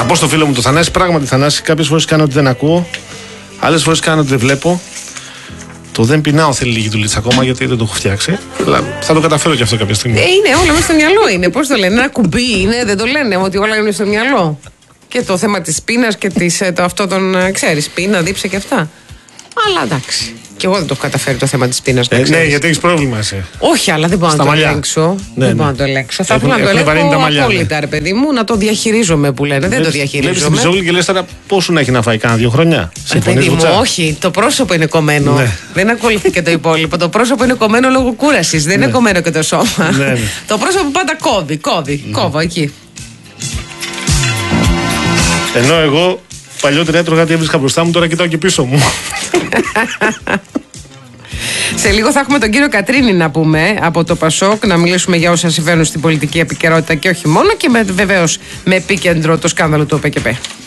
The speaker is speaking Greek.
Να πω στο φίλο μου το Θανάση, πράγματι Θανάση, κάποιες φορές κάνω ότι δεν ακούω, άλλες φορές κάνω ότι δεν βλέπω. Το δεν πεινάω θέλει λίγη δουλίτσα ακόμα γιατί δεν το έχω φτιάξει. Αλλά θα το καταφέρω και αυτό κάποια στιγμή. Είναι όλα μέσα στο μυαλό είναι. Πώς το λένε, ένα κουμπί είναι, δεν το λένε ότι όλα είναι στο μυαλό. Και το θέμα της πείνας και αυτό τον ξέρεις, πείνα, δίψα και αυτά. Αλλά εντάξει. Και εγώ δεν το έχω καταφέρει το θέμα της πείνας. Ναι, γιατί έχεις πρόβλημα εσύ. Όχι, αλλά δεν μπορώ να το ελέγξω. Δεν μπορώ να το ελέγξω. Θα ήθελα να το ελέγξω απόλυτα, ρε παιδί μου, να το διαχειρίζομαι που λένε. Δεν το διαχειρίζομαι. Βλέπεις τη Μιζόγλου και λες τώρα πόσο να έχει να φάει, κάνα 2 χρόνια. Παιδί μου, όχι, το πρόσωπο είναι κομμένο. Ναι. Δεν ακολουθεί και το υπόλοιπο. Το πρόσωπο είναι κομμένο λόγω κούρασης. Δεν είναι κομμένο και το σώμα. Ναι. Το πρόσωπο πάντα κόβει. Κόβω εκεί. Ενώ εγώ παλιότερα έτρωγα τι έβρισκα μπροστά μου, τώρα κοιτάω και πίσω μου. Σε λίγο θα έχουμε τον κύριο Κατρίνη να πούμε από το Πασόκ, να μιλήσουμε για όσα συμβαίνουν στην πολιτική επικαιρότητα και όχι μόνο, και βεβαίως με επίκεντρο το σκάνδαλο του ΟΠΕΚΕΠΕ.